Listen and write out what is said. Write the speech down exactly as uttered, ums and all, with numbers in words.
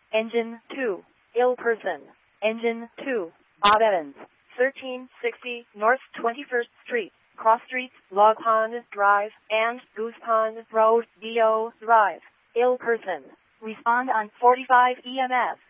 Engine two, ill person. Engine two, Bob Evans, thirteen sixty North twenty-first Street, Cross Street, Log Pond Drive, and Goose Pond Road, D O Drive. Ill person. Respond on forty-five E M S.